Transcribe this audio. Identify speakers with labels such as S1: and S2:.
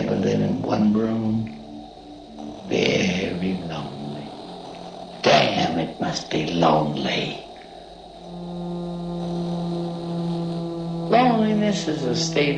S1: ever live in one room? Very lonely. Damn, it must be lonely. Loneliness is a state